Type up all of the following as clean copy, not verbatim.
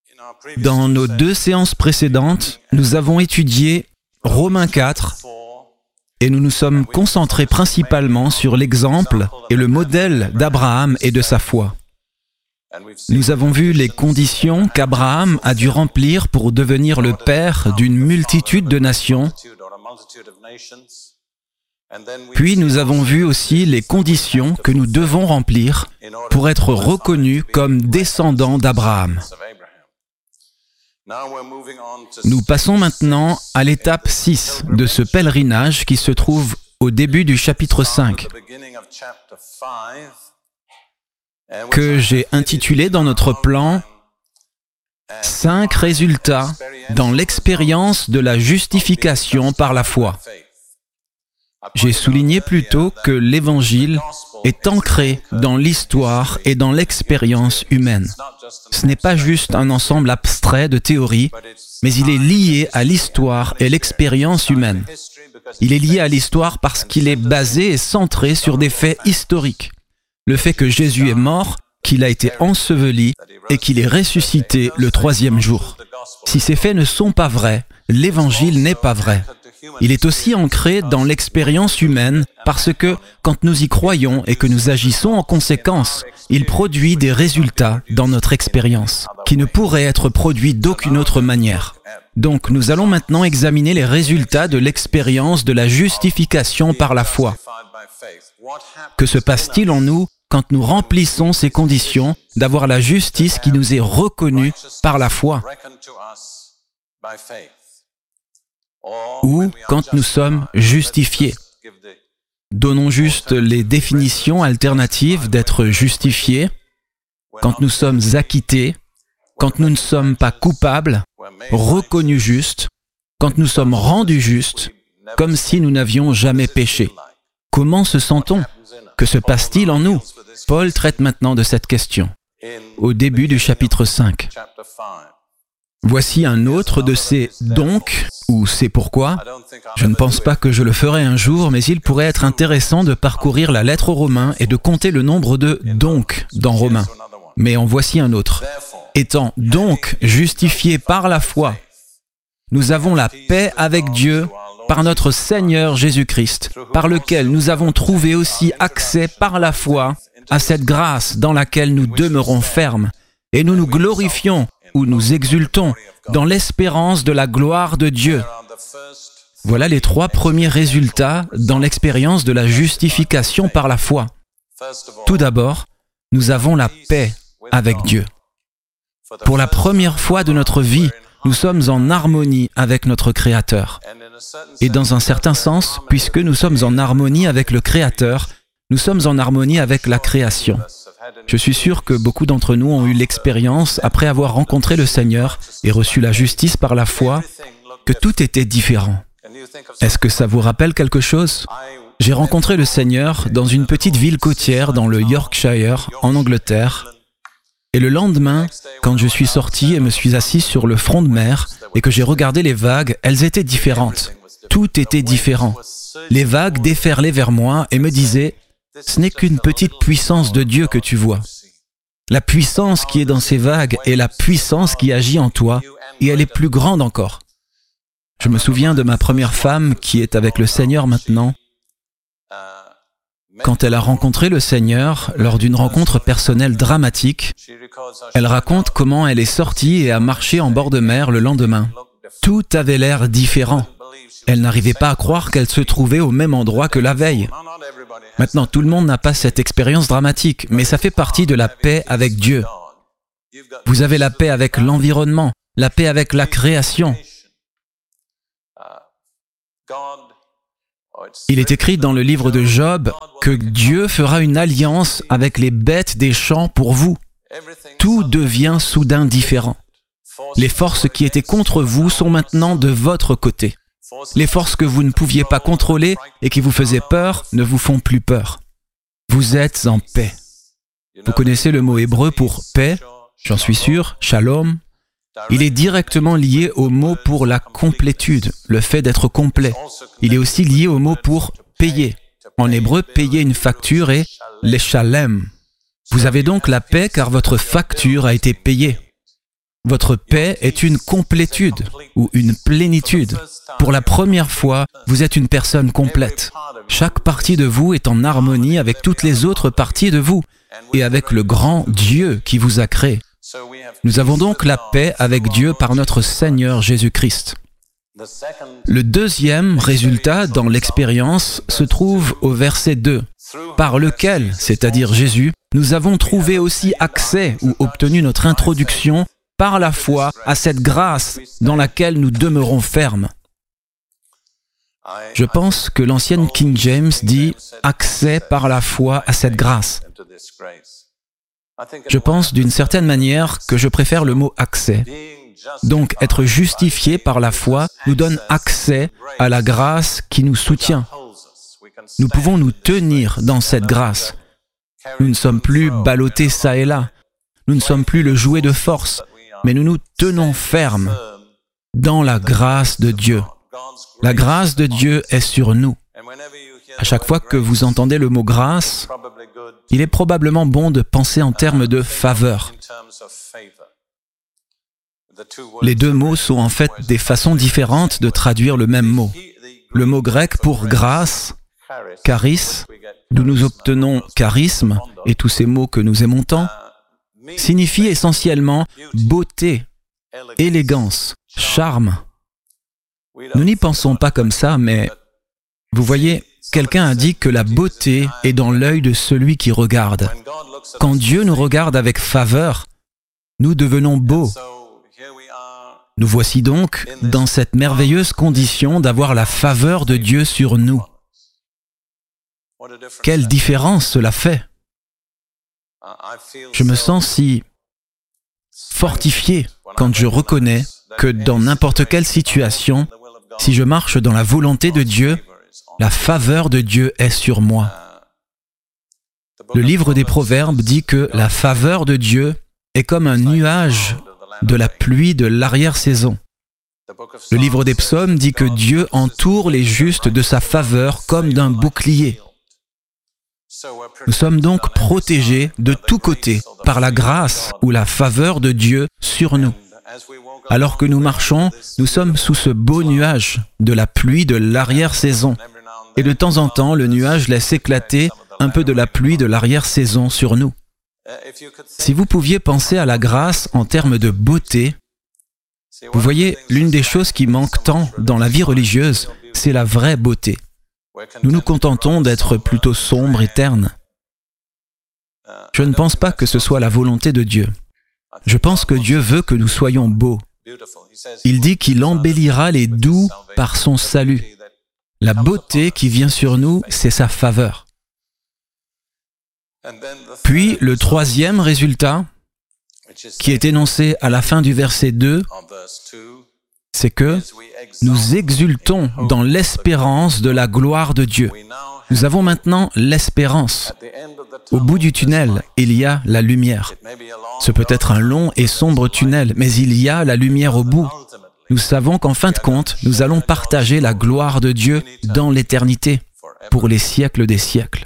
Dans nos 2 séances précédentes, nous avons étudié Romains 4 et nous nous sommes concentrés principalement sur l'exemple et le modèle d'Abraham et de sa foi. Nous avons vu les conditions qu'Abraham a dû remplir pour devenir le père d'une multitude de nations. Puis nous avons vu aussi les conditions que nous devons remplir pour être reconnus comme descendants d'Abraham. Nous passons maintenant à l'étape 6 de ce pèlerinage qui se trouve au début du chapitre 5, que j'ai intitulé dans notre plan « 5 résultats dans l'expérience de la justification par la foi ». J'ai souligné plutôt que l'Évangile est ancré dans l'histoire et dans l'expérience humaine. Ce n'est pas juste un ensemble abstrait de théories, mais il est lié à l'histoire et l'expérience humaine. Il est lié à l'histoire parce qu'il est basé et centré sur des faits historiques. Le fait que Jésus est mort, qu'il a été enseveli et qu'il est ressuscité le 3e jour. Si ces faits ne sont pas vrais, l'Évangile n'est pas vrai. Il est aussi ancré dans l'expérience humaine parce que, quand nous y croyons et que nous agissons en conséquence, il produit des résultats dans notre expérience, qui ne pourraient être produits d'aucune autre manière. Donc, nous allons maintenant examiner les résultats de l'expérience de la justification par la foi. Que se passe-t-il en nous quand nous remplissons ces conditions d'avoir la justice qui nous est reconnue par la foi? Ou quand nous sommes justifiés. Donnons juste les définitions alternatives d'être justifiés. Quand nous sommes acquittés, quand nous ne sommes pas coupables, reconnus justes, quand nous sommes rendus justes, comme si nous n'avions jamais péché. Comment se sent-on? Que se passe-t-il en nous? Paul traite maintenant de cette question, au début du chapitre 5. Voici un autre de ces « donc » ou « c'est pourquoi ». Je ne pense pas que je le ferai un jour, mais il pourrait être intéressant de parcourir la lettre aux Romains et de compter le nombre de « donc » dans Romains. Mais en voici un autre. Étant donc justifiés par la foi, nous avons la paix avec Dieu par notre Seigneur Jésus-Christ, par lequel nous avons trouvé aussi accès par la foi à cette grâce dans laquelle nous demeurons fermes, et nous nous glorifions où nous exultons dans l'espérance de la gloire de Dieu. Voilà les 3 premiers résultats dans l'expérience de la justification par la foi. Tout d'abord, nous avons la paix avec Dieu. Pour la première fois de notre vie, nous sommes en harmonie avec notre Créateur. Et dans un certain sens, puisque nous sommes en harmonie avec le Créateur, nous sommes en harmonie avec la création. Je suis sûr que beaucoup d'entre nous ont eu l'expérience, après avoir rencontré le Seigneur et reçu la justice par la foi, que tout était différent. Est-ce que ça vous rappelle quelque chose? J'ai rencontré le Seigneur dans une petite ville côtière dans le Yorkshire, en Angleterre. Et le lendemain, quand je suis sorti et me suis assis sur le front de mer et que j'ai regardé les vagues, elles étaient différentes. Tout était différent. Les vagues déferlaient vers moi et me disaient « Ce n'est qu'une petite puissance de Dieu que tu vois. La puissance qui est dans ces vagues est la puissance qui agit en toi et elle est plus grande encore. » Je me souviens de ma première femme qui est avec le Seigneur maintenant. Quand elle a rencontré le Seigneur lors d'une rencontre personnelle dramatique, elle raconte comment elle est sortie et a marché en bord de mer le lendemain. Tout avait l'air différent. Elle n'arrivait pas à croire qu'elle se trouvait au même endroit que la veille. Maintenant, tout le monde n'a pas cette expérience dramatique, mais ça fait partie de la paix avec Dieu. Vous avez la paix avec l'environnement, la paix avec la création. Il est écrit dans le livre de Job que Dieu fera une alliance avec les bêtes des champs pour vous. Tout devient soudain différent. Les forces qui étaient contre vous sont maintenant de votre côté. Les forces que vous ne pouviez pas contrôler et qui vous faisaient peur ne vous font plus peur. Vous êtes en paix. Vous connaissez le mot hébreu pour paix, j'en suis sûr, shalom. Il est directement lié au mot pour la complétude, le fait d'être complet. Il est aussi lié au mot pour payer. En hébreu, payer une facture est leshalem. Vous avez donc la paix car votre facture a été payée. Votre paix est une complétude ou une plénitude. Pour la première fois, vous êtes une personne complète. Chaque partie de vous est en harmonie avec toutes les autres parties de vous et avec le grand Dieu qui vous a créé. Nous avons donc la paix avec Dieu par notre Seigneur Jésus-Christ. Le deuxième résultat dans l'expérience se trouve au verset 2, par lequel, c'est-à-dire Jésus, nous avons trouvé aussi accès ou obtenu notre introduction par la foi à cette grâce dans laquelle nous demeurons fermes. Je pense que l'ancienne King James dit « accès par la foi à cette grâce ». Je pense d'une certaine manière que je préfère le mot « accès ». Donc, être justifié par la foi nous donne accès à la grâce qui nous soutient. Nous pouvons nous tenir dans cette grâce. Nous ne sommes plus ballottés çà et là. Nous ne sommes plus le jouet de force, mais nous nous tenons fermes dans la grâce de Dieu. La grâce de Dieu est sur nous. À chaque fois que vous entendez le mot grâce, il est probablement bon de penser en termes de faveur. Les deux mots sont en fait des façons différentes de traduire le même mot. Le mot grec pour grâce, charis, d'où nous obtenons charisme, et tous ces mots que nous aimons tant, signifie essentiellement beauté, élégance, charme. Nous n'y pensons pas comme ça, mais vous voyez, quelqu'un a dit que la beauté est dans l'œil de celui qui regarde. Quand Dieu nous regarde avec faveur, nous devenons beaux. Nous voici donc dans cette merveilleuse condition d'avoir la faveur de Dieu sur nous. Quelle différence cela fait! Je me sens si fortifié quand je reconnais que dans n'importe quelle situation, si je marche dans la volonté de Dieu, la faveur de Dieu est sur moi. Le livre des Proverbes dit que la faveur de Dieu est comme un nuage de la pluie de l'arrière-saison. Le livre des Psaumes dit que Dieu entoure les justes de sa faveur comme d'un bouclier. Nous sommes donc protégés de tous côtés par la grâce ou la faveur de Dieu sur nous. Alors que nous marchons, nous sommes sous ce beau nuage de la pluie de l'arrière-saison. Et de temps en temps, le nuage laisse éclater un peu de la pluie de l'arrière-saison sur nous. Si vous pouviez penser à la grâce en termes de beauté, vous voyez, l'une des choses qui manque tant dans la vie religieuse, c'est la vraie beauté. Nous nous contentons d'être plutôt sombres et ternes. Je ne pense pas que ce soit la volonté de Dieu. Je pense que Dieu veut que nous soyons beaux. Il dit qu'il embellira les doux par son salut. La beauté qui vient sur nous, c'est sa faveur. Puis, le troisième résultat, qui est énoncé à la fin du verset 2, c'est que nous exultons dans l'espérance de la gloire de Dieu. Nous avons maintenant l'espérance. Au bout du tunnel, il y a la lumière. Ce peut être un long et sombre tunnel, mais il y a la lumière au bout. Nous savons qu'en fin de compte, nous allons partager la gloire de Dieu dans l'éternité, pour les siècles des siècles.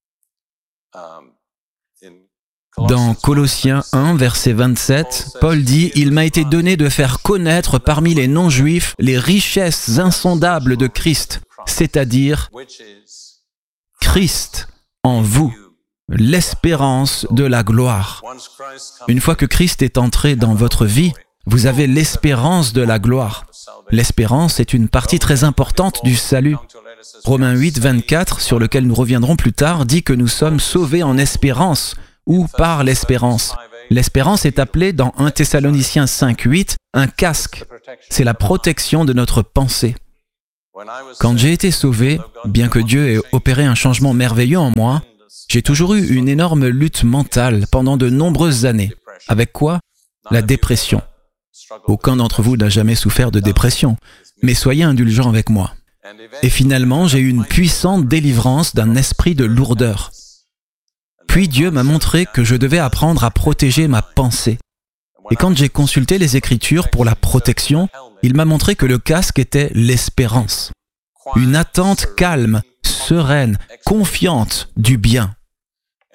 Dans Colossiens 1, verset 27, Paul dit « Il m'a été donné de faire connaître parmi les non-juifs les richesses insondables de Christ, c'est-à-dire Christ en vous, l'espérance de la gloire. » Une fois que Christ est entré dans votre vie, vous avez l'espérance de la gloire. L'espérance est une partie très importante du salut. Romains 8, 24, sur lequel nous reviendrons plus tard, dit que nous sommes sauvés en espérance, ou par l'espérance. L'espérance est appelée dans 1 Thessaloniciens 5, 8, un casque. C'est la protection de notre pensée. Quand j'ai été sauvé, bien que Dieu ait opéré un changement merveilleux en moi, j'ai toujours eu une énorme lutte mentale pendant de nombreuses années. Avec quoi? La dépression. Aucun d'entre vous n'a jamais souffert de dépression, mais soyez indulgents avec moi. Et finalement, j'ai eu une puissante délivrance d'un esprit de lourdeur. Puis Dieu m'a montré que je devais apprendre à protéger ma pensée. Et quand j'ai consulté les Écritures pour la protection, il m'a montré que le casque était l'espérance. Une attente calme, sereine, confiante du bien.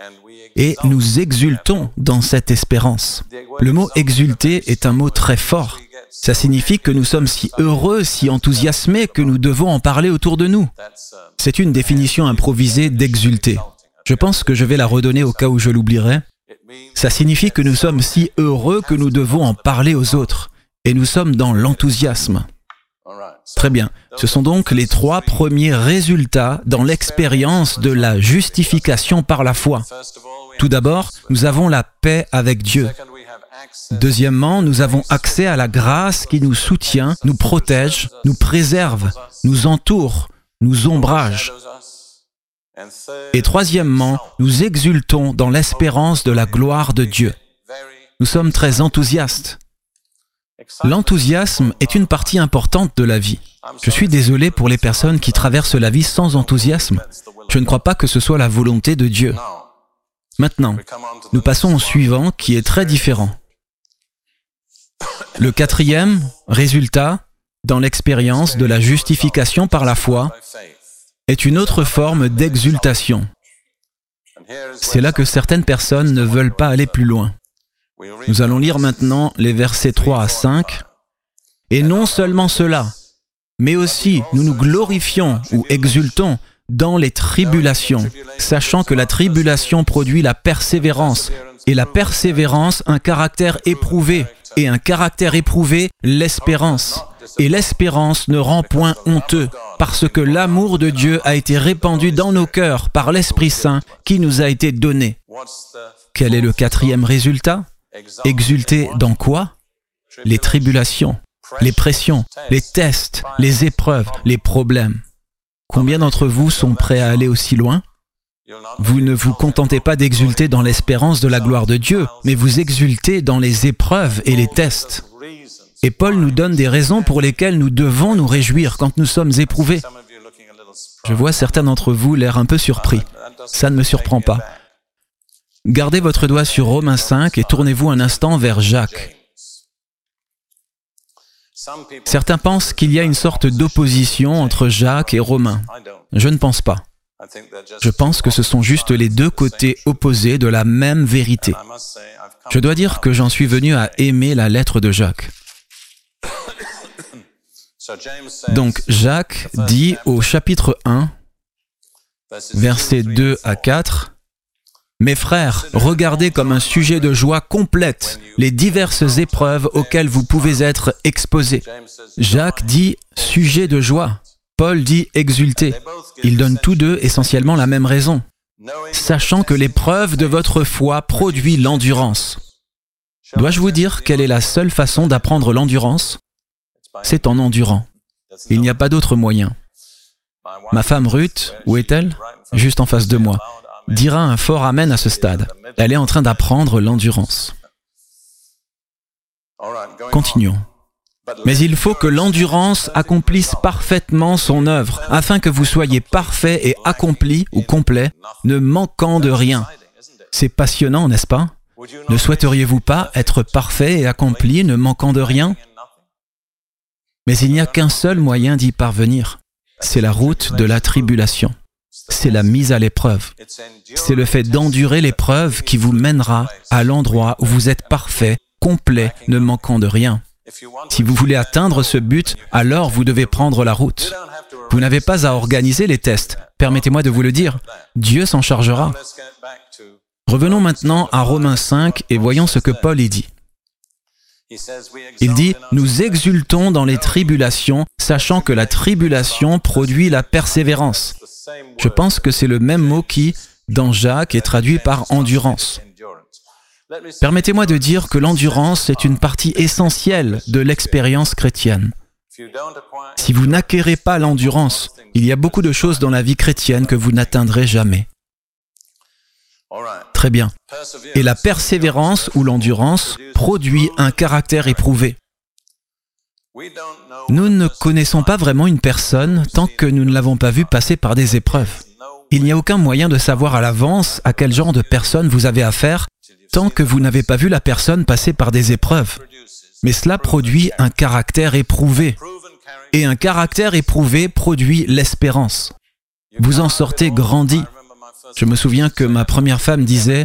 et nous exultons dans cette espérance. Le mot « exulter » est un mot très fort. Ça signifie que nous sommes si heureux, si enthousiasmés que nous devons en parler autour de nous. C'est une définition improvisée d'exulter. Je pense que je vais la redonner au cas où je l'oublierai. Ça signifie que nous sommes si heureux que nous devons en parler aux autres. Et nous sommes dans l'enthousiasme. Très bien. Ce sont donc les 3 premiers résultats dans l'expérience de la justification par la foi. Tout d'abord, nous avons la paix avec Dieu. Deuxièmement, nous avons accès à la grâce qui nous soutient, nous protège, nous préserve, nous entoure, nous ombrage. Et troisièmement, nous exultons dans l'espérance de la gloire de Dieu. Nous sommes très enthousiastes. L'enthousiasme est une partie importante de la vie. Je suis désolé pour les personnes qui traversent la vie sans enthousiasme. Je ne crois pas que ce soit la volonté de Dieu. Maintenant, nous passons au suivant qui est très différent. Le 4e résultat dans l'expérience de la justification par la foi est une autre forme d'exultation. C'est là que certaines personnes ne veulent pas aller plus loin. Nous allons lire maintenant les versets 3 à 5. « Et non seulement cela, mais aussi nous nous glorifions ou exultons dans les tribulations, sachant que la tribulation produit la persévérance, et la persévérance un caractère éprouvé, et un caractère éprouvé l'espérance. Et l'espérance ne rend point honteux, parce que l'amour de Dieu a été répandu dans nos cœurs par l'Esprit Saint qui nous a été donné. » Quel est le 4e résultat? Exulter dans quoi? Les tribulations, les pressions, les tests, les épreuves, les problèmes. Combien d'entre vous sont prêts à aller aussi loin? Vous ne vous contentez pas d'exulter dans l'espérance de la gloire de Dieu, mais vous exultez dans les épreuves et les tests. Et Paul nous donne des raisons pour lesquelles nous devons nous réjouir quand nous sommes éprouvés. Je vois certains d'entre vous l'air un peu surpris. Ça ne me surprend pas. Gardez votre doigt sur Romains 5 et tournez-vous un instant vers Jacques. Certains pensent qu'il y a une sorte d'opposition entre Jacques et Romains. Je ne pense pas. Je pense que ce sont juste les deux côtés opposés de la même vérité. Je dois dire que j'en suis venu à aimer la lettre de Jacques. Donc Jacques dit au chapitre 1, versets 2 à 4, « Mes frères, regardez comme un sujet de joie complète les diverses épreuves auxquelles vous pouvez être exposés. » Jacques dit « sujet de joie ». Paul dit « exulter ». Ils donnent tous deux essentiellement la même raison. « Sachant que l'épreuve de votre foi produit l'endurance. » Dois-je vous dire quelle est la seule façon d'apprendre l'endurance? C'est en endurant. Il n'y a pas d'autre moyen. Ma femme Ruth, où est-elle? Juste en face de moi. Dira un fort amen à ce stade. Elle est en train d'apprendre l'endurance. Continuons. Mais il faut que l'endurance accomplisse parfaitement son œuvre, afin que vous soyez parfaits et accomplis ou complets, ne manquant de rien. C'est passionnant, n'est-ce pas? Ne souhaiteriez-vous pas être parfait et accompli, ne manquant de rien? Mais il n'y a qu'un seul moyen d'y parvenir. C'est la route de la tribulation. C'est la mise à l'épreuve. C'est le fait d'endurer l'épreuve qui vous mènera à l'endroit où vous êtes parfait, complet, ne manquant de rien. Si vous voulez atteindre ce but, alors vous devez prendre la route. Vous n'avez pas à organiser les tests. Permettez-moi de vous le dire. Dieu s'en chargera. Revenons maintenant à Romains 5 et voyons ce que Paul y dit. Il dit « Nous exultons dans les tribulations, sachant que la tribulation produit la persévérance. » Je pense que c'est le même mot qui, dans Jacques, est traduit par « endurance ». Permettez-moi de dire que l'endurance est une partie essentielle de l'expérience chrétienne. Si vous n'acquérez pas l'endurance, il y a beaucoup de choses dans la vie chrétienne que vous n'atteindrez jamais. Très bien. Et la persévérance ou l'endurance produit un caractère éprouvé. Nous ne connaissons pas vraiment une personne tant que nous ne l'avons pas vue passer par des épreuves. Il n'y a aucun moyen de savoir à l'avance à quel genre de personne vous avez affaire tant que vous n'avez pas vu la personne passer par des épreuves. Mais cela produit un caractère éprouvé. Et un caractère éprouvé produit l'espérance. Vous en sortez grandi. Je me souviens que ma première femme disait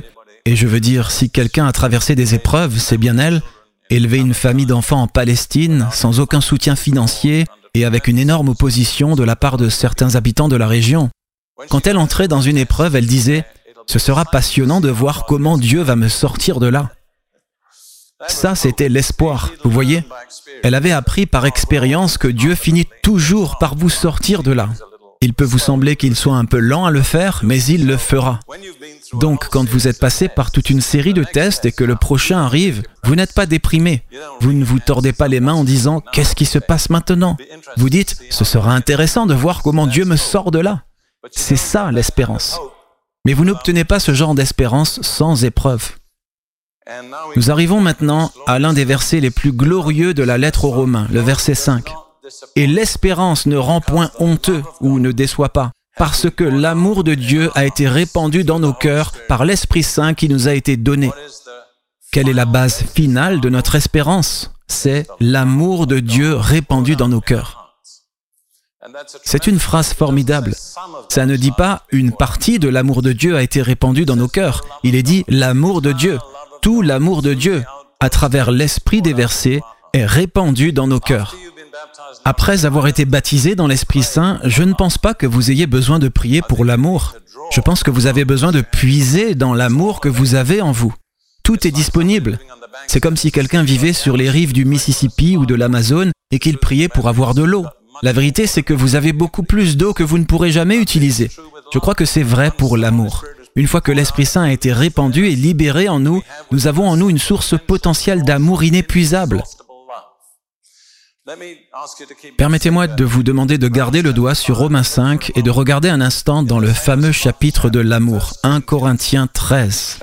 Et je veux dire, si quelqu'un a traversé des épreuves, c'est bien elle. Élever une famille d'enfants en Palestine, sans aucun soutien financier et avec une énorme opposition de la part de certains habitants de la région. Quand elle entrait dans une épreuve, elle disait « Ce sera passionnant de voir comment Dieu va me sortir de là. » Ça, c'était l'espoir, vous voyez. Elle avait appris par expérience que Dieu finit toujours par vous sortir de là. Il peut vous sembler qu'il soit un peu lent à le faire, mais il le fera. Donc, quand vous êtes passé par toute une série de tests et que le prochain arrive, vous n'êtes pas déprimé. Vous ne vous tordez pas les mains en disant « Qu'est-ce qui se passe maintenant ?» Vous dites « Ce sera intéressant de voir comment Dieu me sort de là. » C'est ça l'espérance. Mais vous n'obtenez pas ce genre d'espérance sans épreuve. Nous arrivons maintenant à l'un des versets les plus glorieux de la lettre aux Romains, le verset 5. « Et l'espérance ne rend point honteux ou ne déçoit pas, parce que l'amour de Dieu a été répandu dans nos cœurs par l'Esprit Saint qui nous a été donné. » Quelle est la base finale de notre espérance? C'est l'amour de Dieu répandu dans nos cœurs. C'est une phrase formidable. Ça ne dit pas « une partie de l'amour de Dieu a été répandu dans nos cœurs ». Il est dit « l'amour de Dieu ». Tout l'amour de Dieu, à travers l'esprit des versets, est répandu dans nos cœurs. Après avoir été baptisé dans l'Esprit Saint, je ne pense pas que vous ayez besoin de prier pour l'amour. Je pense que vous avez besoin de puiser dans l'amour que vous avez en vous. Tout est disponible. C'est comme si quelqu'un vivait sur les rives du Mississippi ou de l'Amazone et qu'il priait pour avoir de l'eau. La vérité, c'est que vous avez beaucoup plus d'eau que vous ne pourrez jamais utiliser. Je crois que c'est vrai pour l'amour. Une fois que l'Esprit Saint a été répandu et libéré en nous, nous avons en nous une source potentielle d'amour inépuisable. Permettez-moi de vous demander de garder le doigt sur Romains 5 et de regarder un instant dans le fameux chapitre de l'amour, 1 Corinthiens 13.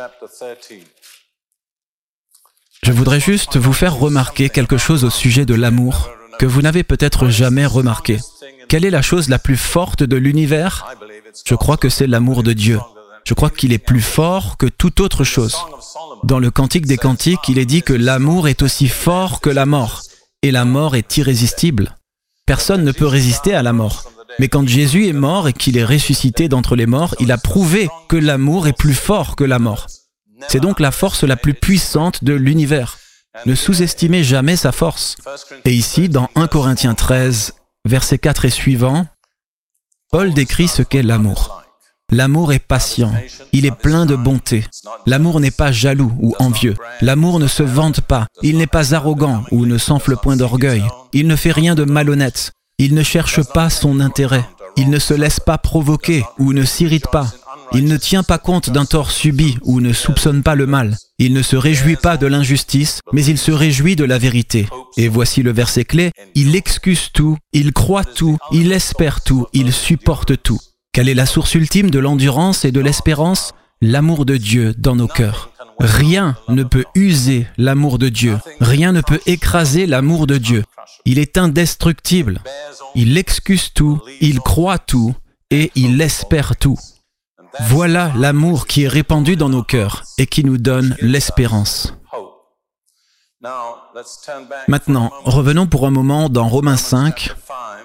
Je voudrais juste vous faire remarquer quelque chose au sujet de l'amour que vous n'avez peut-être jamais remarqué. Quelle est la chose la plus forte de l'univers? Je crois que c'est l'amour de Dieu. Je crois qu'il est plus fort que toute autre chose. Dans le Cantique des Cantiques, il est dit que l'amour est aussi fort que la mort, et la mort est irrésistible. Personne ne peut résister à la mort. Mais quand Jésus est mort et qu'il est ressuscité d'entre les morts, il a prouvé que l'amour est plus fort que la mort. C'est donc la force la plus puissante de l'univers. Ne sous-estimez jamais sa force. Et ici, dans 1 Corinthiens 13, versets 4 et suivants, Paul décrit ce qu'est l'amour. L'amour est patient, il est plein de bonté. L'amour n'est pas jaloux ou envieux. L'amour ne se vante pas, il n'est pas arrogant ou ne s'enfle point d'orgueil. Il ne fait rien de malhonnête, il ne cherche pas son intérêt. Il ne se laisse pas provoquer ou ne s'irrite pas. Il ne tient pas compte d'un tort subi ou ne soupçonne pas le mal. Il ne se réjouit pas de l'injustice, mais il se réjouit de la vérité. Et voici le verset clé, il excuse tout, il croit tout, il espère tout, il supporte tout. Quelle est la source ultime de l'endurance et de l'espérance? L'amour de Dieu dans nos cœurs. Rien ne peut user l'amour de Dieu. Rien ne peut écraser l'amour de Dieu. Il est indestructible. Il excuse tout, il croit tout et il espère tout. Voilà l'amour qui est répandu dans nos cœurs et qui nous donne l'espérance. Maintenant, revenons pour un moment dans Romains 5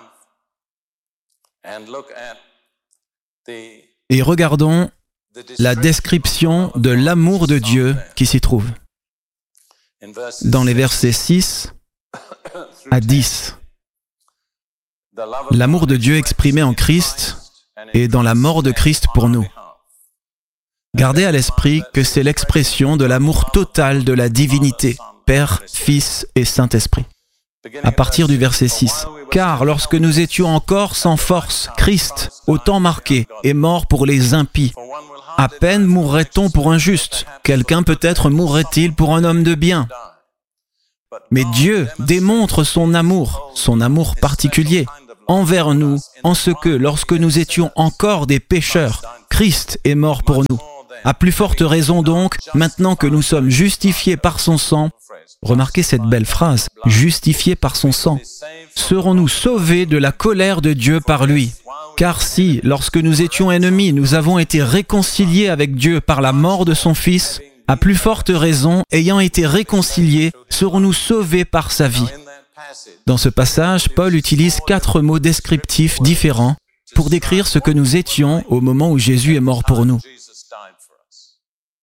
et regardons la description de l'amour de Dieu qui s'y trouve. Dans les versets 6 à 10, l'amour de Dieu exprimé en Christ et dans la mort de Christ pour nous. Gardez à l'esprit que c'est l'expression de l'amour total de la divinité, Père, Fils et Saint-Esprit. À partir du verset 6. « Car lorsque nous étions encore sans force, Christ, au temps marqué, est mort pour les impies. À peine mourrait-on pour un juste. Quelqu'un peut-être mourrait-il pour un homme de bien. Mais Dieu démontre son amour particulier, envers nous, en ce que, lorsque nous étions encore des pécheurs, Christ est mort pour nous. À plus forte raison donc, maintenant que nous sommes justifiés par son sang, remarquez cette belle phrase, justifiés par son sang, serons-nous sauvés de la colère de Dieu par lui. Car si, lorsque nous étions ennemis, nous avons été réconciliés avec Dieu par la mort de son Fils, à plus forte raison, ayant été réconciliés, serons-nous sauvés par sa vie. » Dans ce passage, Paul utilise 4 mots descriptifs différents pour décrire ce que nous étions au moment où Jésus est mort pour nous.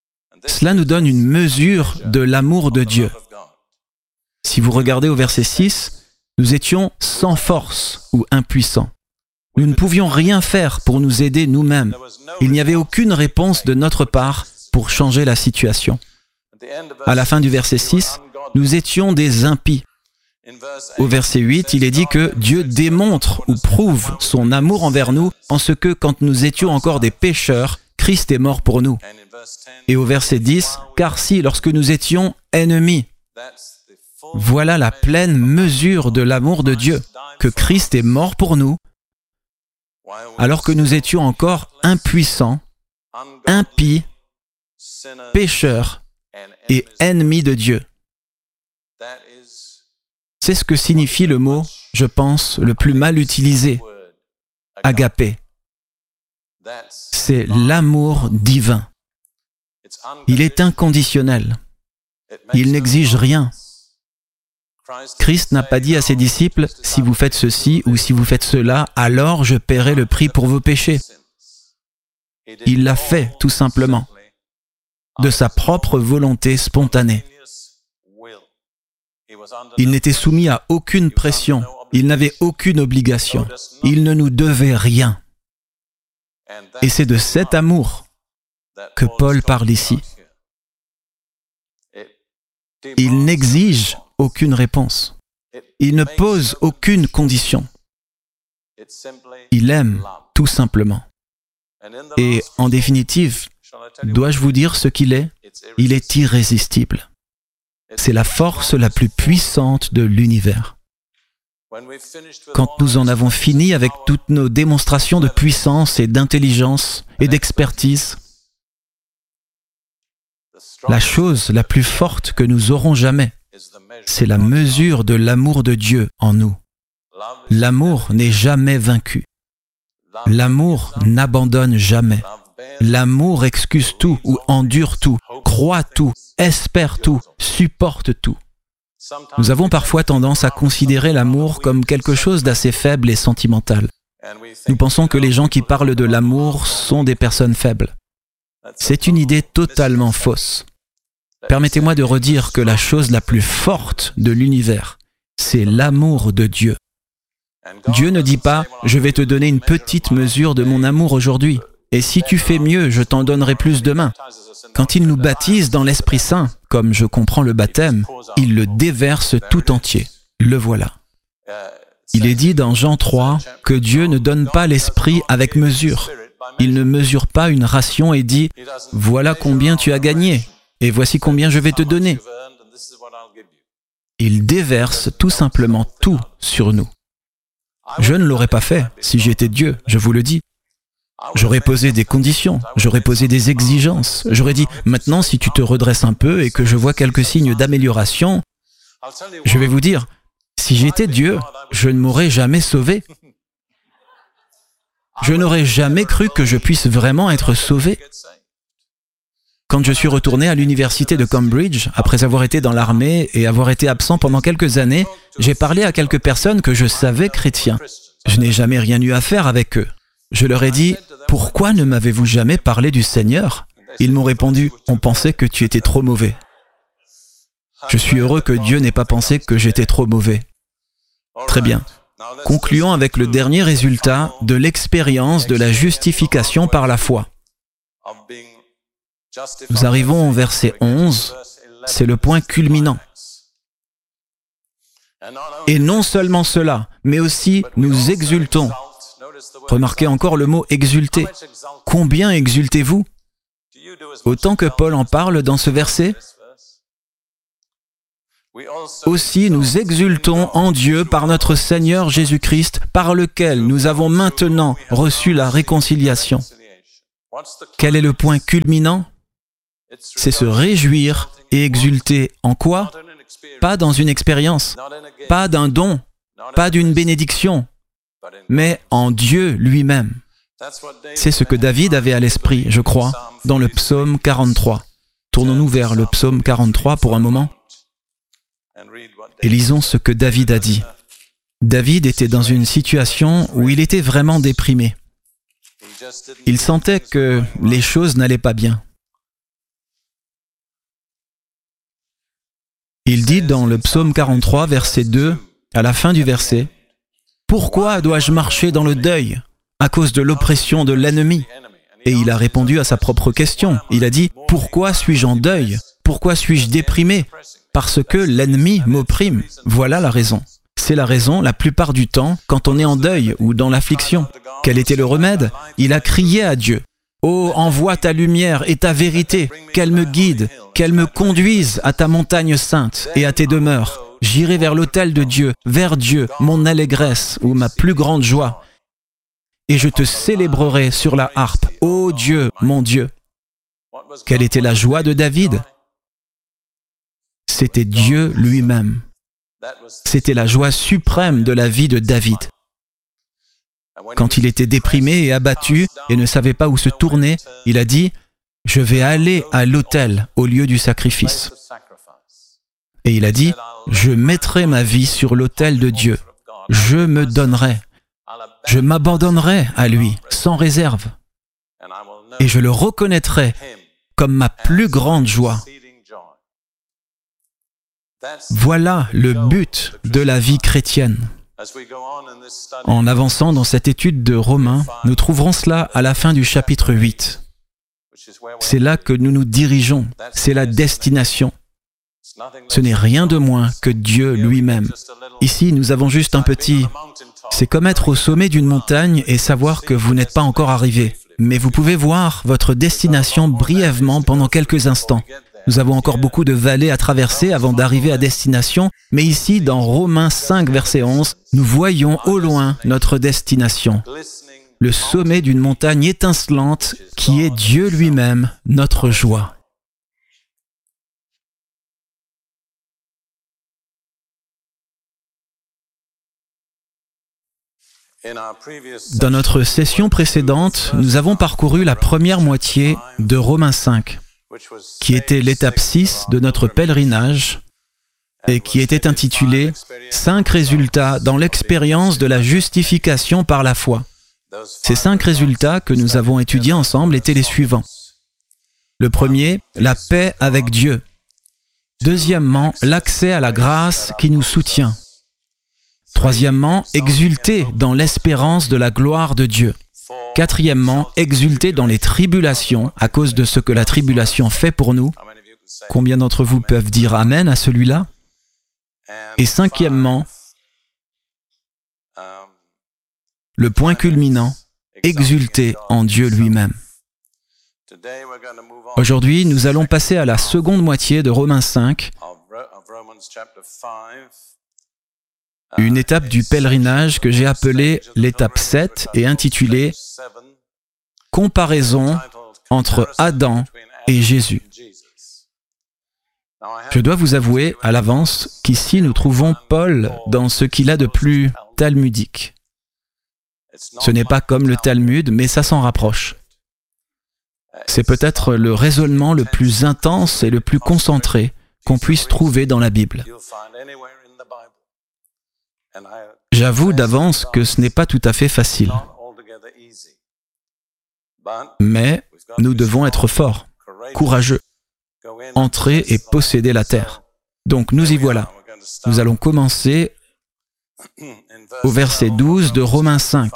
Cela nous donne une mesure de l'amour de Dieu. Si vous regardez au verset 6, nous étions sans force ou impuissants. Nous ne pouvions rien faire pour nous aider nous-mêmes. Il n'y avait aucune réponse de notre part pour changer la situation. À la fin du verset 6, nous étions des impies. Au verset 8, il est dit que Dieu démontre ou prouve son amour envers nous en ce que, quand nous étions encore des pécheurs, Christ est mort pour nous. Et au verset 10, « Car si, lorsque nous étions ennemis, voilà la pleine mesure de l'amour de Dieu, que Christ est mort pour nous, alors que nous étions encore impuissants, impies, pécheurs et ennemis de Dieu. » C'est ce que signifie le mot, je pense, le plus mal utilisé, agapé. C'est l'amour divin. Il est inconditionnel. Il n'exige rien. Christ n'a pas dit à ses disciples, « Si vous faites ceci ou si vous faites cela, alors je paierai le prix pour vos péchés. » Il l'a fait, tout simplement, de sa propre volonté spontanée. Il n'était soumis à aucune pression. Il n'avait aucune obligation. Il ne nous devait rien. Et c'est de cet amour que Paul parle ici. Il n'exige aucune réponse. Il ne pose aucune condition. Il aime, tout simplement. Et en définitive, dois-je vous dire ce qu'il est? Il est irrésistible. C'est la force la plus puissante de l'univers. Quand nous en avons fini avec toutes nos démonstrations de puissance et d'intelligence et d'expertise, la chose la plus forte que nous aurons jamais, c'est la mesure de l'amour de Dieu en nous. L'amour n'est jamais vaincu. L'amour n'abandonne jamais. L'amour excuse tout ou endure tout, croit tout, espère tout, supporte tout. Nous avons parfois tendance à considérer l'amour comme quelque chose d'assez faible et sentimental. Nous pensons que les gens qui parlent de l'amour sont des personnes faibles. C'est une idée totalement fausse. Permettez-moi de redire que la chose la plus forte de l'univers, c'est l'amour de Dieu. Dieu ne dit pas « Je vais te donner une petite mesure de mon amour aujourd'hui, et si tu fais mieux, je t'en donnerai plus demain. » Quand il nous baptise dans l'Esprit Saint, comme je comprends le baptême, il le déverse tout entier. Le voilà. Il est dit dans Jean 3 que Dieu ne donne pas l'Esprit avec mesure. Il ne mesure pas une ration et dit « Voilà combien tu as gagné, et voici combien je vais te donner. » Il déverse tout simplement tout sur nous. Je ne l'aurais pas fait si j'étais Dieu, je vous le dis. J'aurais posé des conditions, j'aurais posé des exigences. J'aurais dit, maintenant, si tu te redresses un peu et que je vois quelques signes d'amélioration, je vais vous dire, si j'étais Dieu, je ne m'aurais jamais sauvé. Je n'aurais jamais cru que je puisse vraiment être sauvé. Quand je suis retourné à l'université de Cambridge, après avoir été dans l'armée et avoir été absent pendant quelques années, j'ai parlé à quelques personnes que je savais chrétiens. Je n'ai jamais rien eu à faire avec eux. Je leur ai dit, « Pourquoi ne m'avez-vous jamais parlé du Seigneur ?» Ils m'ont répondu, « On pensait que tu étais trop mauvais. » Je suis heureux que Dieu n'ait pas pensé que j'étais trop mauvais. Très bien. Concluons avec le dernier résultat de l'expérience de la justification par la foi. Nous arrivons au verset 11, c'est le point culminant. Et non seulement cela, mais aussi nous exultons. Remarquez encore le mot « exulter ». Combien exultez-vous? Autant que Paul en parle dans ce verset. Aussi nous exultons en Dieu par notre Seigneur Jésus-Christ, par lequel nous avons maintenant reçu la réconciliation. Quel est le point culminant? C'est se réjouir et exulter en quoi? Pas dans une expérience, pas d'un don, pas d'une bénédiction, mais en Dieu lui-même. C'est ce que David avait à l'esprit, je crois, dans le psaume 43. Tournons-nous vers le psaume 43 pour un moment et lisons ce que David a dit. David était dans une situation où il était vraiment déprimé. Il sentait que les choses n'allaient pas bien. Il dit dans le psaume 43, verset 2, à la fin du verset, « Pourquoi dois-je marcher dans le deuil à cause de l'oppression de l'ennemi ?» Et il a répondu à sa propre question. Il a dit, « Pourquoi suis-je en deuil? Pourquoi suis-je déprimé? Parce que l'ennemi m'opprime. » Voilà la raison. C'est la raison la plupart du temps quand on est en deuil ou dans l'affliction. Quel était le remède? Il a crié à Dieu. « Oh, envoie ta lumière et ta vérité, qu'elle me guide, qu'elle me conduise à ta montagne sainte et à tes demeures. J'irai vers l'autel de Dieu, vers Dieu, mon allégresse ou ma plus grande joie. Et je te célébrerai sur la harpe. Ô Dieu, mon Dieu. » Quelle était la joie de David? C'était Dieu lui-même. C'était la joie suprême de la vie de David. Quand il était déprimé et abattu et ne savait pas où se tourner, il a dit, « Je vais aller à l'autel au lieu du sacrifice. » Et il a dit, « Je mettrai ma vie sur l'autel de Dieu. Je me donnerai. Je m'abandonnerai à lui, sans réserve. Et je le reconnaîtrai comme ma plus grande joie. » Voilà le but de la vie chrétienne. En avançant dans cette étude de Romains, nous trouverons cela à la fin du chapitre 8. C'est là que nous nous dirigeons, c'est la destination. Ce n'est rien de moins que Dieu lui-même. Ici, nous avons juste un petit... C'est comme être au sommet d'une montagne et savoir que vous n'êtes pas encore arrivé. Mais vous pouvez voir votre destination brièvement pendant quelques instants. Nous avons encore beaucoup de vallées à traverser avant d'arriver à destination, mais ici, dans Romains 5, verset 11, nous voyons au loin notre destination, le sommet d'une montagne étincelante qui est Dieu lui-même, notre joie. Dans notre session précédente, nous avons parcouru la première moitié de Romains 5. Qui était l'étape 6 de notre pèlerinage et qui était intitulée « 5 résultats dans l'expérience de la justification par la foi ». Ces 5 résultats que nous avons étudiés ensemble étaient les suivants. Le premier, la paix avec Dieu. Deuxièmement, l'accès à la grâce qui nous soutient. Troisièmement, exulter dans l'espérance de la gloire de Dieu. Quatrièmement, exulter dans les tribulations à cause de ce que la tribulation fait pour nous. Combien d'entre vous peuvent dire Amen à celui-là? Et cinquièmement, le point culminant, exulter en Dieu lui-même. Aujourd'hui, nous allons passer à la seconde moitié de Romains 5, une étape du pèlerinage que j'ai appelée l'étape 7 et intitulée « Comparaison entre Adam et Jésus ». Je dois vous avouer à l'avance qu'ici nous trouvons Paul dans ce qu'il a de plus talmudique. Ce n'est pas comme le Talmud, mais ça s'en rapproche. C'est peut-être le raisonnement le plus intense et le plus concentré qu'on puisse trouver dans la Bible. J'avoue d'avance que ce n'est pas tout à fait facile. Mais nous devons être forts, courageux, entrer et posséder la terre. Donc nous y voilà. Nous allons commencer au verset 12 de Romains 5,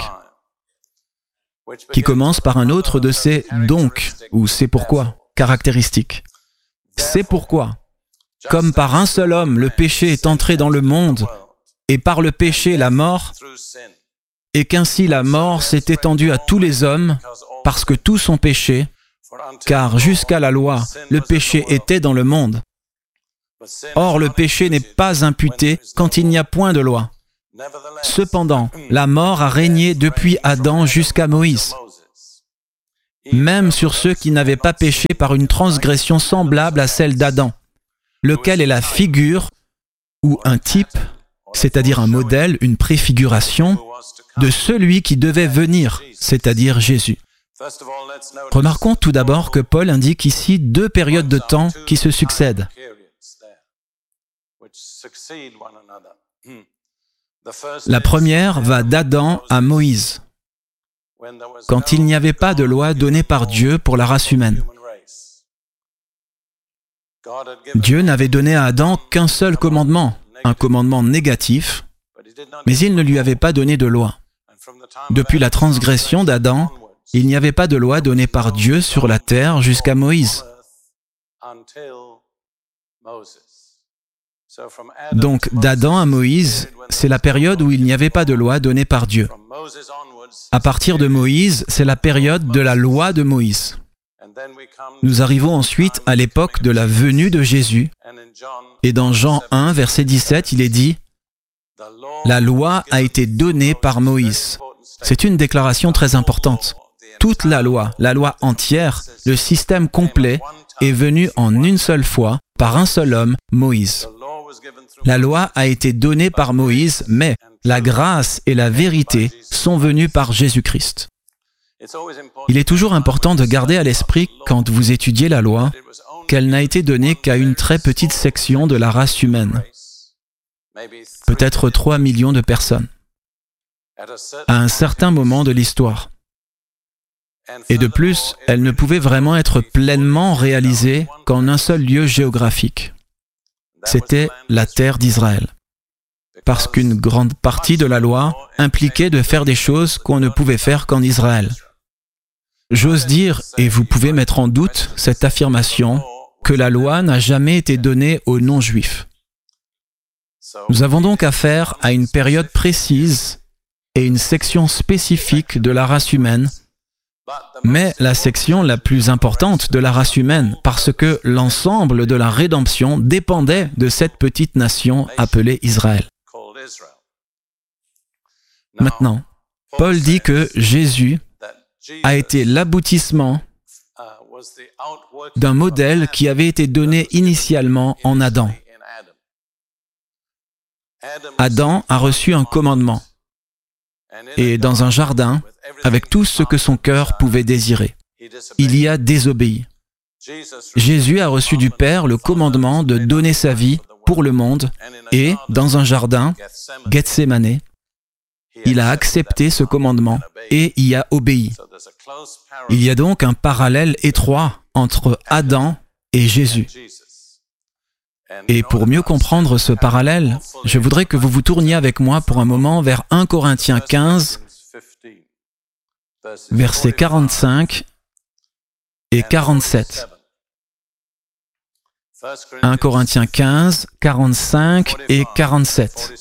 qui commence par un autre de ces « donc » ou « c'est pourquoi » caractéristiques. C'est pourquoi, comme par un seul homme le péché est entré dans le monde, et par le péché la mort, et qu'ainsi la mort s'est étendue à tous les hommes, parce que tous ont péché, car jusqu'à la loi, le péché était dans le monde. Or, le péché n'est pas imputé quand il n'y a point de loi. Cependant, la mort a régné depuis Adam jusqu'à Moïse, même sur ceux qui n'avaient pas péché par une transgression semblable à celle d'Adam, lequel est la figure ou un type, c'est-à-dire un modèle, une préfiguration, de celui qui devait venir, c'est-à-dire Jésus. Remarquons tout d'abord que Paul indique ici 2 périodes de temps qui se succèdent. La première va d'Adam à Moïse, quand il n'y avait pas de loi donnée par Dieu pour la race humaine. Dieu n'avait donné à Adam qu'un seul commandement, un commandement négatif, mais il ne lui avait pas donné de loi. Depuis la transgression d'Adam, il n'y avait pas de loi donnée par Dieu sur la terre jusqu'à Moïse. Donc, d'Adam à Moïse, c'est la période où il n'y avait pas de loi donnée par Dieu. À partir de Moïse, c'est la période de la loi de Moïse. Nous arrivons ensuite à l'époque de la venue de Jésus. Et dans Jean 1, verset 17, il est dit « La loi a été donnée par Moïse ». C'est une déclaration très importante. Toute la loi entière, le système complet, est venu en une seule fois, par un seul homme, Moïse. La loi a été donnée par Moïse, mais la grâce et la vérité sont venues par Jésus-Christ. Il est toujours important de garder à l'esprit, quand vous étudiez la loi, qu'elle n'a été donnée qu'à une très petite section de la race humaine, peut-être 3 millions de personnes, à un certain moment de l'histoire. Et de plus, elle ne pouvait vraiment être pleinement réalisée qu'en un seul lieu géographique. C'était la terre d'Israël. Parce qu'une grande partie de la loi impliquait de faire des choses qu'on ne pouvait faire qu'en Israël. J'ose dire, et vous pouvez mettre en doute cette affirmation, que la loi n'a jamais été donnée aux non-juifs. Nous avons donc affaire à une période précise et une section spécifique de la race humaine, mais la section la plus importante de la race humaine, parce que l'ensemble de la rédemption dépendait de cette petite nation appelée Israël. Maintenant, Paul dit que Jésus a été l'aboutissement d'un modèle qui avait été donné initialement en Adam. Adam a reçu un commandement, et dans un jardin, avec tout ce que son cœur pouvait désirer. Il y a désobéi. Jésus a reçu du Père le commandement de donner sa vie pour le monde, et dans un jardin, Gethsémane, il a accepté ce commandement et y a obéi. Il y a donc un parallèle étroit entre Adam et Jésus. Et pour mieux comprendre ce parallèle, je voudrais que vous vous tourniez avec moi pour un moment vers 1 Corinthiens 15, versets 45 et 47. 1 Corinthiens 15, 45 et 47.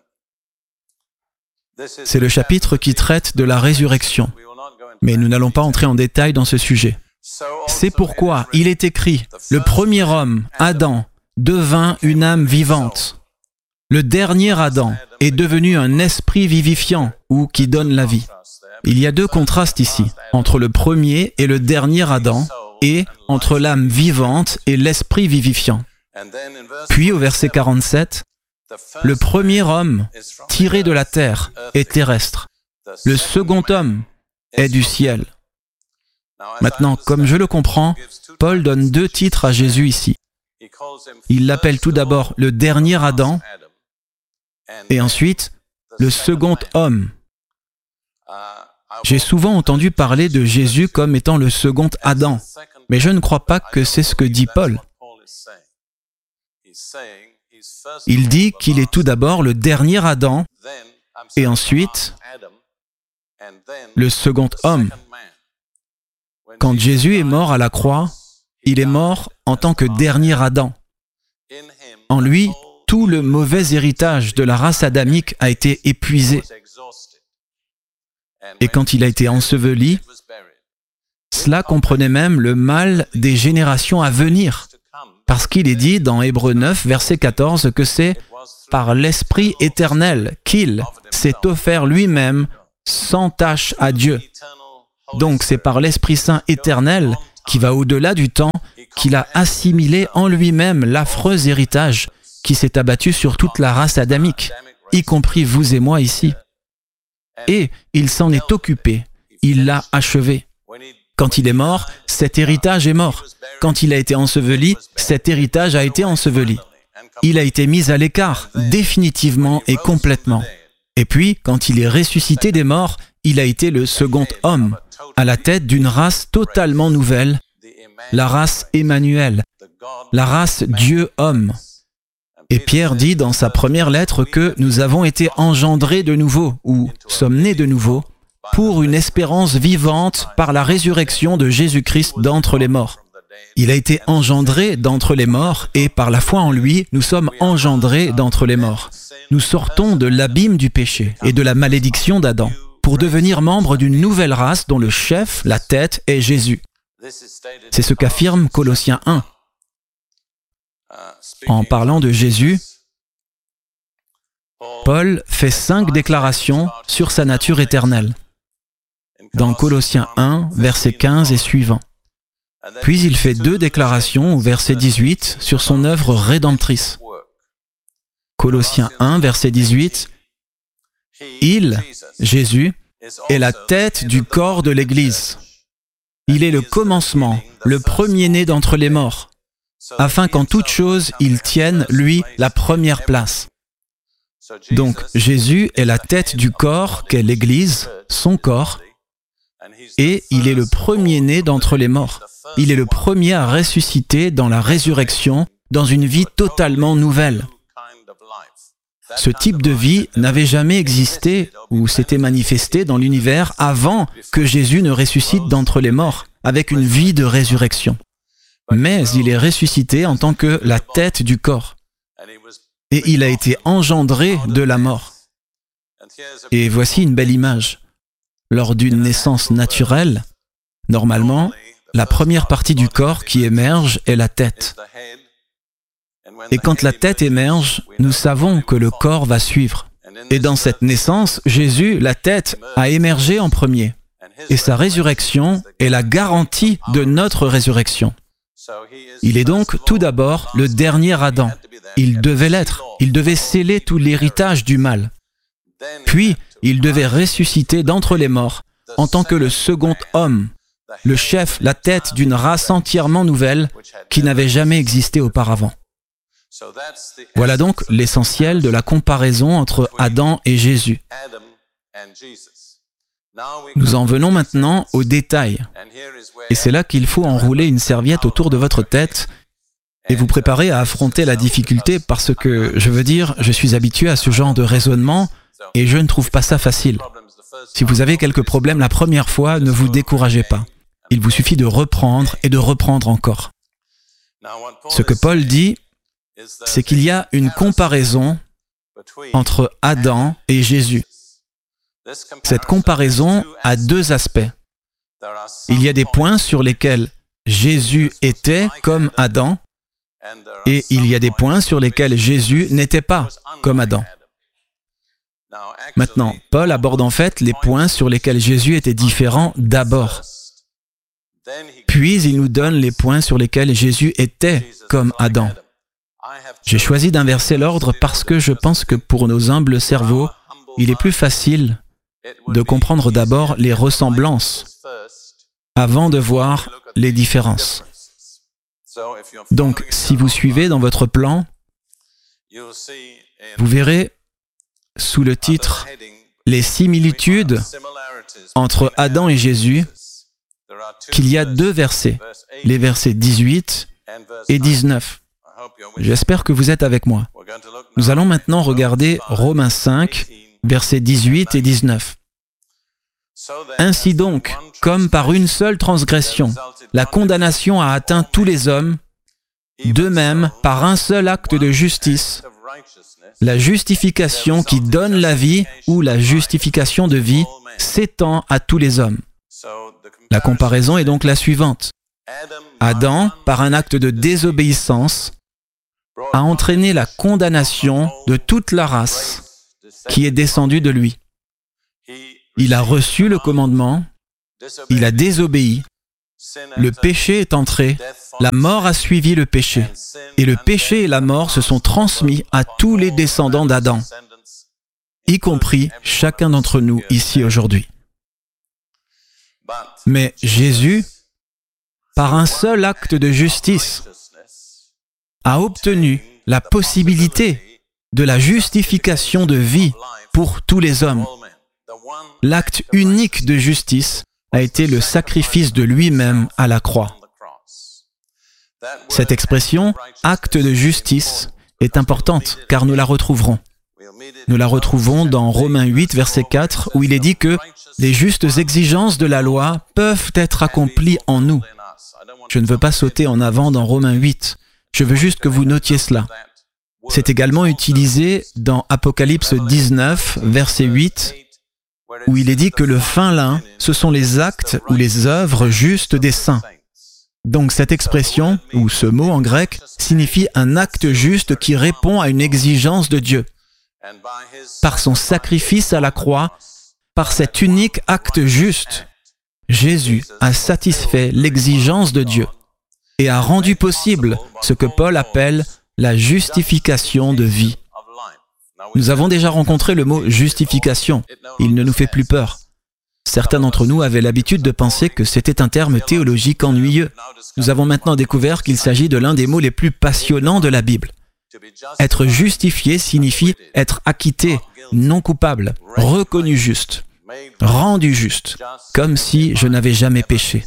C'est le chapitre qui traite de la résurrection, mais nous n'allons pas entrer en détail dans ce sujet. C'est pourquoi il est écrit, le premier homme, Adam, devint une âme vivante. Le dernier Adam est devenu un esprit vivifiant ou qui donne la vie. Il y a deux contrastes ici, entre le premier et le dernier Adam, et entre l'âme vivante et l'esprit vivifiant. Puis au verset 47, le premier homme, tiré de la terre, est terrestre. Le second homme est du ciel. Maintenant, comme je le comprends, Paul donne deux titres à Jésus ici. Il l'appelle tout d'abord le dernier Adam, et ensuite le second homme. J'ai souvent entendu parler de Jésus comme étant le second Adam, mais je ne crois pas que c'est ce que dit Paul. Il dit qu'il est tout d'abord le dernier Adam, et ensuite le second homme. Quand Jésus est mort à la croix, il est mort en tant que dernier Adam. En lui, tout le mauvais héritage de la race adamique a été épuisé. Et quand il a été enseveli, cela comprenait même le mal des générations à venir, parce qu'il est dit dans Hébreux 9, verset 14, que c'est par l'Esprit éternel qu'il s'est offert lui-même sans tache à Dieu. Donc c'est par l'Esprit Saint éternel qui va au-delà du temps, qu'il a assimilé en lui-même l'affreux héritage qui s'est abattu sur toute la race adamique, y compris vous et moi ici. Et il s'en est occupé, il l'a achevé. Quand il est mort, cet héritage est mort. Quand il a été enseveli, cet héritage a été enseveli. Il a été mis à l'écart, définitivement et complètement. Et puis, quand il est ressuscité des morts, il a été le second homme, à la tête d'une race totalement nouvelle, la race Emmanuel, la race Dieu-homme. Et Pierre dit dans sa première lettre que nous avons été engendrés de nouveau, ou sommes nés de nouveau, pour une espérance vivante par la résurrection de Jésus-Christ d'entre les morts. Il a été engendré d'entre les morts et par la foi en lui, nous sommes engendrés d'entre les morts. Nous sortons de l'abîme du péché et de la malédiction d'Adam pour devenir membres d'une nouvelle race dont le chef, la tête, est Jésus. C'est ce qu'affirme Colossiens 1. En parlant de Jésus, Paul fait 5 déclarations sur sa nature éternelle. Dans Colossiens 1, versets 15 et suivants. Puis il fait 2 déclarations au verset 18 sur son œuvre rédemptrice. Colossiens 1, verset 18. Il, Jésus, est la tête du corps de l'Église. Il est le commencement, le premier-né d'entre les morts, afin qu'en toute chose il tienne, lui, la première place. Donc Jésus est la tête du corps qu'est l'Église, son corps, et il est le premier-né d'entre les morts. Il est le premier à ressusciter dans la résurrection, dans une vie totalement nouvelle. Ce type de vie n'avait jamais existé ou s'était manifesté dans l'univers avant que Jésus ne ressuscite d'entre les morts, avec une vie de résurrection. Mais il est ressuscité en tant que la tête du corps. Et il a été engendré de la mort. Et voici une belle image. Lors d'une naissance naturelle, normalement, la première partie du corps qui émerge est la tête. Et quand la tête émerge, nous savons que le corps va suivre. Et dans cette naissance, Jésus, la tête, a émergé en premier. Et sa résurrection est la garantie de notre résurrection. Il est donc tout d'abord le dernier Adam. Il devait l'être. Il devait sceller tout l'héritage du mal. Puis, il devait ressusciter d'entre les morts en tant que le second homme, le chef, la tête d'une race entièrement nouvelle qui n'avait jamais existé auparavant. Voilà donc l'essentiel de la comparaison entre Adam et Jésus. Nous en venons maintenant aux détails. Et c'est là qu'il faut enrouler une serviette autour de votre tête et vous préparer à affronter la difficulté parce que, je suis habitué à ce genre de raisonnement et je ne trouve pas ça facile. Si vous avez quelques problèmes la première fois, ne vous découragez pas. Il vous suffit de reprendre et de reprendre encore. Ce que Paul dit, c'est qu'il y a une comparaison entre Adam et Jésus. Cette comparaison a 2 aspects. Il y a des points sur lesquels Jésus était comme Adam, et il y a des points sur lesquels Jésus n'était pas comme Adam. Maintenant, Paul aborde en fait les points sur lesquels Jésus était différent d'abord. Puis il nous donne les points sur lesquels Jésus était comme Adam. J'ai choisi d'inverser l'ordre parce que je pense que pour nos humbles cerveaux, il est plus facile de comprendre d'abord les ressemblances avant de voir les différences. Donc, si vous suivez dans votre plan, vous verrez sous le titre « Les similitudes entre Adam et Jésus » qu'il y a 2 versets, les versets 18 et 19. J'espère que vous êtes avec moi. Nous allons maintenant regarder Romains 5, versets 18 et 19. Ainsi donc, comme par une seule transgression, la condamnation a atteint tous les hommes, de même, par un seul acte de justice, la justification qui donne la vie ou la justification de vie s'étend à tous les hommes. La comparaison est donc la suivante. Adam, par un acte de désobéissance, a entraîné la condamnation de toute la race qui est descendue de lui. Il a reçu le commandement, il a désobéi, le péché est entré, la mort a suivi le péché, et le péché et la mort se sont transmis à tous les descendants d'Adam, y compris chacun d'entre nous ici aujourd'hui. Mais Jésus, par un seul acte de justice, a obtenu la possibilité de la justification de vie pour tous les hommes. L'acte unique de justice a été le sacrifice de lui-même à la croix. Cette expression « acte de justice » est importante car nous la retrouverons. Nous la retrouvons dans Romains 8, verset 4, où il est dit que les justes exigences de la loi peuvent être accomplies en nous. Je ne veux pas sauter en avant dans Romains 8, je veux juste que vous notiez cela. C'est également utilisé dans Apocalypse 19, verset 8, où il est dit que le fin lin, ce sont les actes ou les œuvres justes des saints. Donc cette expression, ou ce mot en grec, signifie un acte juste qui répond à une exigence de Dieu. Par son sacrifice à la croix, par cet unique acte juste, Jésus a satisfait l'exigence de Dieu et a rendu possible ce que Paul appelle la justification de vie. Nous avons déjà rencontré le mot « justification ». Il ne nous fait plus peur. Certains d'entre nous avaient l'habitude de penser que c'était un terme théologique ennuyeux. Nous avons maintenant découvert qu'il s'agit de l'un des mots les plus passionnants de la Bible. Être justifié signifie être acquitté, non coupable, reconnu juste, rendu juste, comme si je n'avais jamais péché.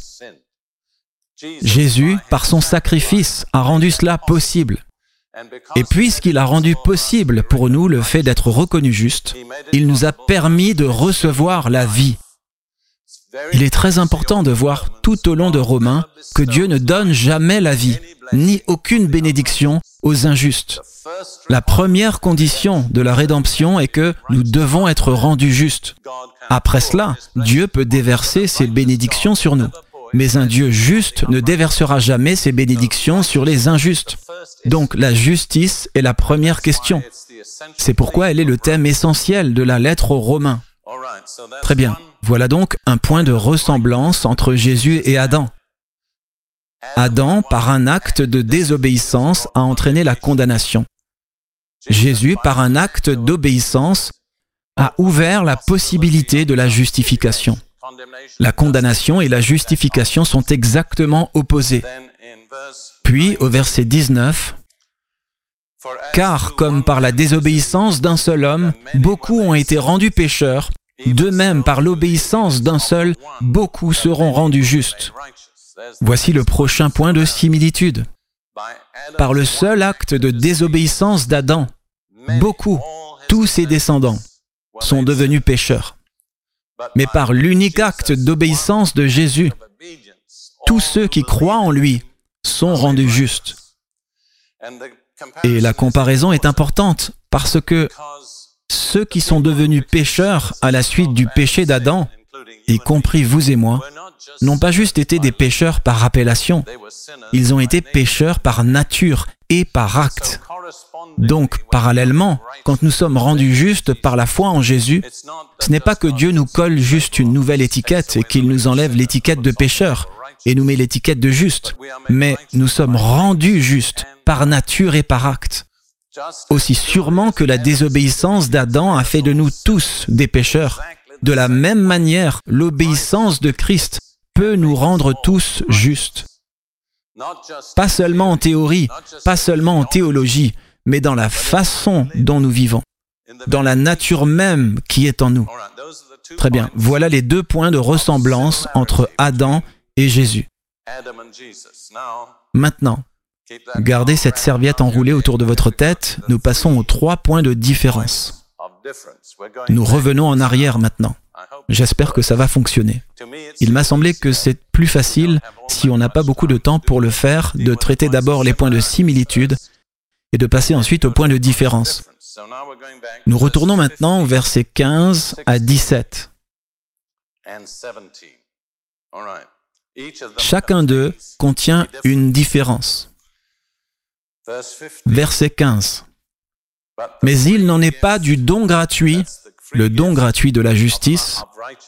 Jésus, par son sacrifice, a rendu cela possible. Et puisqu'il a rendu possible pour nous le fait d'être reconnu juste, il nous a permis de recevoir la vie. Il est très important de voir tout au long de Romains que Dieu ne donne jamais la vie, ni aucune bénédiction aux injustes. La première condition de la rédemption est que nous devons être rendus justes. Après cela, Dieu peut déverser ses bénédictions sur nous. Mais un Dieu juste ne déversera jamais ses bénédictions sur les injustes. Donc la justice est la première question. C'est pourquoi elle est le thème essentiel de la lettre aux Romains. Très bien. Voilà donc un point de ressemblance entre Jésus et Adam. Adam, par un acte de désobéissance, a entraîné la condamnation. Jésus, par un acte d'obéissance, a ouvert la possibilité de la justification. La condamnation et la justification sont exactement opposées. Puis, au verset 19, « Car comme par la désobéissance d'un seul homme, beaucoup ont été rendus pécheurs, de même par l'obéissance d'un seul, beaucoup seront rendus justes. » Voici le prochain point de similitude. Par le seul acte de désobéissance d'Adam, beaucoup, tous ses descendants, sont devenus pécheurs. Mais par l'unique acte d'obéissance de Jésus, tous ceux qui croient en lui sont rendus justes. Et la comparaison est importante parce que ceux qui sont devenus pécheurs à la suite du péché d'Adam, y compris vous et moi, n'ont pas juste été des pécheurs par appellation, ils ont été pécheurs par nature et par acte. Donc, parallèlement, quand nous sommes rendus justes par la foi en Jésus, ce n'est pas que Dieu nous colle juste une nouvelle étiquette et qu'il nous enlève l'étiquette de pécheur et nous met l'étiquette de juste, mais nous sommes rendus justes par nature et par acte. Aussi sûrement que la désobéissance d'Adam a fait de nous tous des pécheurs, de la même manière, l'obéissance de Christ peut nous rendre tous justes. Pas seulement en théorie, pas seulement en théologie, mais dans la façon dont nous vivons, dans la nature même qui est en nous. Très bien, voilà les deux points de ressemblance entre Adam et Jésus. Maintenant, gardez cette serviette enroulée autour de votre tête, nous passons aux 3 points de différence. Nous revenons en arrière maintenant. J'espère que ça va fonctionner. Il m'a semblé que c'est plus facile, si on n'a pas beaucoup de temps pour le faire, de traiter d'abord les points de similitude et de passer ensuite aux points de différence. Nous retournons maintenant au verset 15 à 17. Chacun d'eux contient une différence. Verset 15. Mais il n'en est pas du don gratuit, le don gratuit de la justice,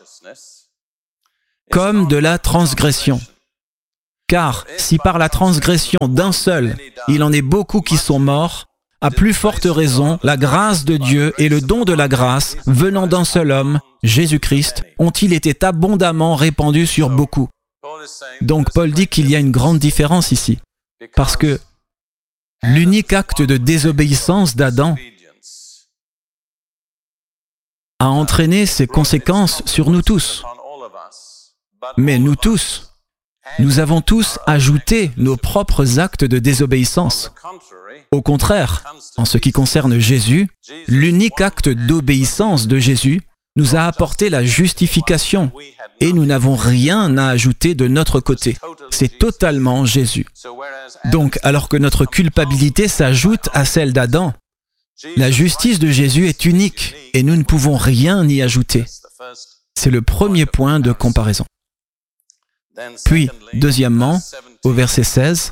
comme de la transgression. Car si par la transgression d'un seul, il en est beaucoup qui sont morts, à plus forte raison, la grâce de Dieu et le don de la grâce, venant d'un seul homme, Jésus-Christ, ont-ils été abondamment répandus sur beaucoup. Donc Paul dit qu'il y a une grande différence ici, parce que l'unique acte de désobéissance d'Adam a entraîné ses conséquences sur nous tous. Mais nous tous, Nous avons tous ajouté nos propres actes de désobéissance. Au contraire, en ce qui concerne Jésus, l'unique acte d'obéissance de Jésus nous a apporté la justification et nous n'avons rien à ajouter de notre côté. C'est totalement Jésus. Donc, alors que notre culpabilité s'ajoute à celle d'Adam, la justice de Jésus est unique et nous ne pouvons rien y ajouter. C'est le premier point de comparaison. Puis, deuxièmement, au verset 16,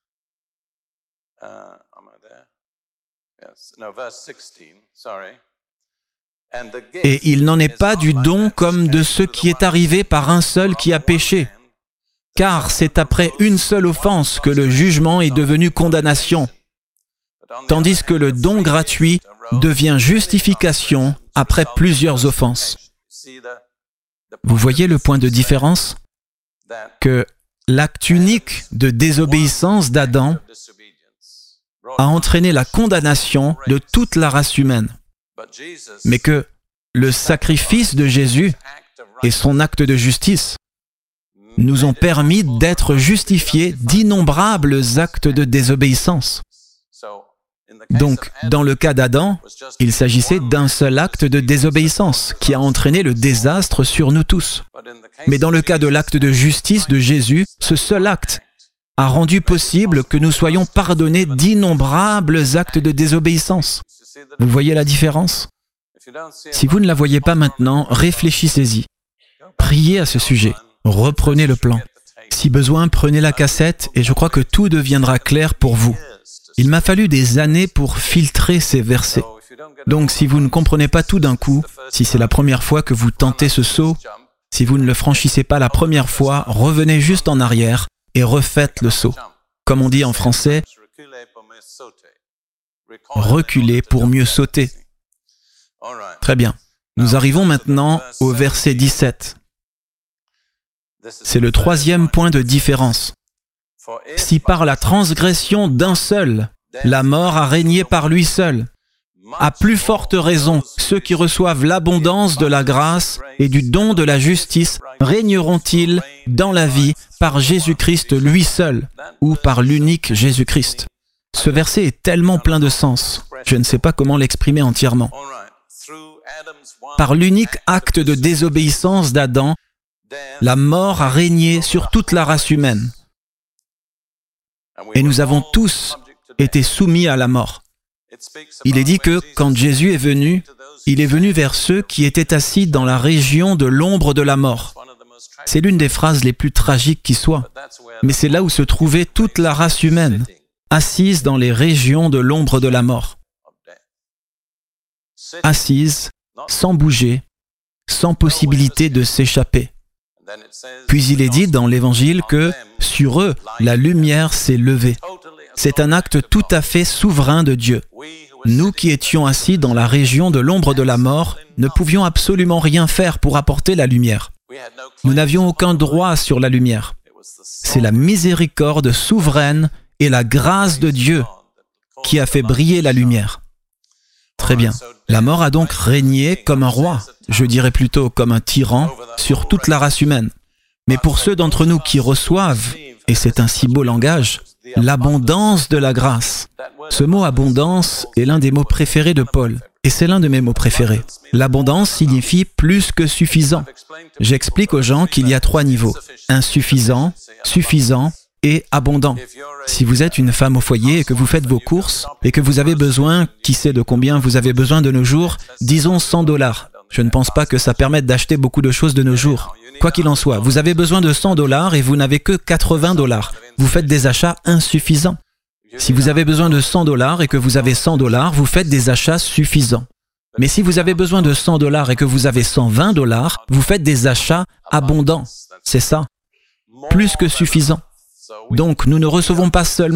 et il n'en est pas du don comme de ce qui est arrivé par un seul qui a péché, car c'est après une seule offense que le jugement est devenu condamnation, tandis que le don gratuit devient justification après plusieurs offenses. Vous voyez le point de différence? Que l'acte unique de désobéissance d'Adam a entraîné la condamnation de toute la race humaine, mais que le sacrifice de Jésus et son acte de justice nous ont permis d'être justifiés d'innombrables actes de désobéissance. Donc, dans le cas d'Adam, il s'agissait d'un seul acte de désobéissance qui a entraîné le désastre sur nous tous. Mais dans le cas de l'acte de justice de Jésus, ce seul acte a rendu possible que nous soyons pardonnés d'innombrables actes de désobéissance. Vous voyez la différence? Si vous ne la voyez pas maintenant, réfléchissez-y. Priez à ce sujet. Reprenez le plan. Si besoin, prenez la cassette et je crois que tout deviendra clair pour vous. Il m'a fallu des années pour filtrer ces versets. Donc, si vous ne comprenez pas tout d'un coup, si c'est la première fois que vous tentez ce saut, si vous ne le franchissez pas la première fois, revenez juste en arrière et refaites le saut. Comme on dit en français, reculez pour mieux sauter. Très bien. Nous arrivons maintenant au verset 17. C'est le troisième point de différence. Si par la transgression d'un seul, la mort a régné par lui seul, à plus forte raison, ceux qui reçoivent l'abondance de la grâce et du don de la justice régneront-ils dans la vie par Jésus-Christ lui seul, ou par l'unique Jésus-Christ. Ce verset est tellement plein de sens, je ne sais pas comment l'exprimer entièrement. Par l'unique acte de désobéissance d'Adam, la mort a régné sur toute la race humaine. Et nous avons tous été soumis à la mort. Il est dit que, quand Jésus est venu, il est venu vers ceux qui étaient assis dans la région de l'ombre de la mort. C'est l'une des phrases les plus tragiques qui soit, mais c'est là où se trouvait toute la race humaine, assise dans les régions de l'ombre de la mort. Assise, sans bouger, sans possibilité de s'échapper. Puis il est dit dans l'Évangile que, sur eux, la lumière s'est levée. C'est un acte tout à fait souverain de Dieu. Nous qui étions assis dans la région de l'ombre de la mort, ne pouvions absolument rien faire pour apporter la lumière. Nous n'avions aucun droit sur la lumière. C'est la miséricorde souveraine et la grâce de Dieu qui a fait briller la lumière. Très bien. La mort a donc régné comme un roi, je dirais plutôt comme un tyran, sur toute la race humaine. Mais pour ceux d'entre nous qui reçoivent, et c'est un si beau langage, l'abondance de la grâce. Ce mot « abondance » est l'un des mots préférés de Paul, et c'est l'un de mes mots préférés. L'abondance signifie plus que suffisant. J'explique aux gens qu'il y a 3 niveaux, insuffisant, suffisant et abondant. Si vous êtes une femme au foyer et que vous faites vos courses, et que vous avez besoin, qui sait de combien vous avez besoin de nos jours, disons $100. Je ne pense pas que ça permette d'acheter beaucoup de choses de nos jours. Quoi qu'il en soit, vous avez besoin de $100 et vous n'avez que $80. Vous faites des achats insuffisants. Si vous avez besoin de $100 et que vous avez $100, vous faites des achats suffisants. Mais si vous avez besoin de $100 et que vous avez $120, vous faites des achats abondants. C'est ça. Plus que suffisant. Donc, nous ne recevons pas seulement